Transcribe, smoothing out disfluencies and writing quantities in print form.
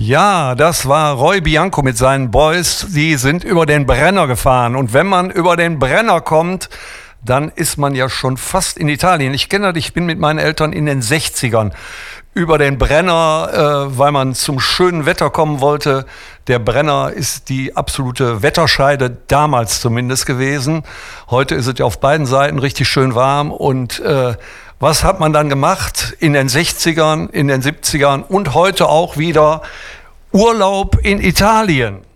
Ja, das war Roy Bianco mit seinen Boys. Die sind über den Brenner gefahren. Und wenn man über den Brenner kommt, dann ist man ja schon fast in Italien. Ich kenne das, ich bin mit meinen Eltern in den 60ern über den Brenner, weil man zum schönen Wetter kommen wollte. Der Brenner ist die absolute Wetterscheide, damals zumindest gewesen. Heute ist es ja auf beiden Seiten richtig schön warm. Und was hat man dann gemacht in den 60ern, in den 70ern und heute auch wieder? Urlaub in Italien.